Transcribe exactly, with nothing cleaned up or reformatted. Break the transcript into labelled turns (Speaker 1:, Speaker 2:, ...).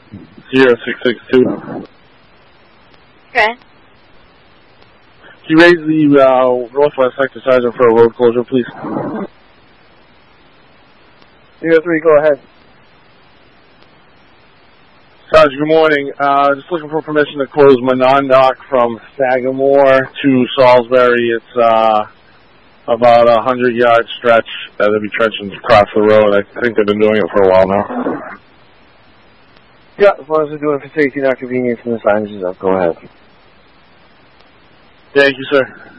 Speaker 1: zero six six two.
Speaker 2: Okay.
Speaker 1: Can you raise the uh, Northwest Sector Sergeant for a road closure, please?
Speaker 3: zero three, go ahead.
Speaker 1: Sergeant, good morning. Uh, just looking for permission to close Monadnock from Sagamore to Salisbury. It's uh, about a hundred-yard stretch that they'll be trenching across the road. I think they've been doing it for a while now.
Speaker 3: Yeah, as long as they're doing it for safety, not convenience, and the signage is up, go ahead.
Speaker 1: Thank you, sir.